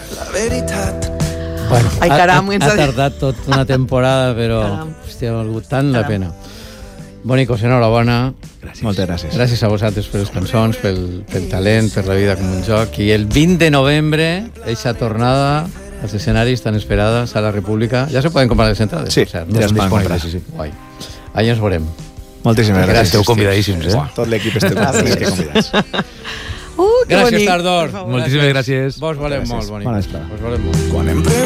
la veritat. Bueno, Ai, caram, ha tardat tot una temporada, però hòstia, ha valgut tant la pena. Bònicos, enhorabona. Gràcies. Moltes gràcies. Gràcies a vosaltres per les cançons, pel talent, per la vida com un joc. I el 20 de novembre, eixa tornada als escenaris tan esperada, Sala República. Ja se poden comprar les entrades? Sí, ja es poden comprar. Sí. Guai. Allà ens veurem. Moltíssimes gràcies. Esteu convidadíssims, Tot l'equip esteu convidats. Que gràcies, bonic. Tardor. Moltíssimes gràcies. Vos volem molt, bonic. Bona vesprada. Vos volem molt. Quan em